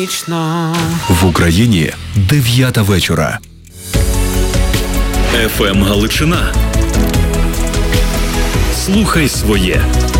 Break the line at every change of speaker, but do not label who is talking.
вічно.
В Україні 9 вечора.
ФМ Галичина. Слухай своє.